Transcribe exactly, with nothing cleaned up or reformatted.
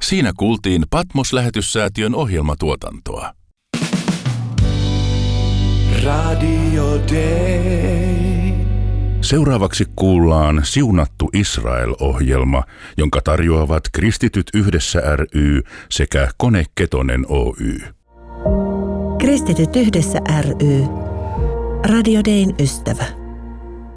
Siinä kuultiin Patmos-lähetyssäätiön ohjelmatuotantoa. Radio Day. Seuraavaksi kuullaan Siunattu Israel-ohjelma, jonka tarjoavat Kristityt yhdessä ry sekä Kone Ketonen Oy. Kristityt yhdessä ry. Radio Dayn ystävä.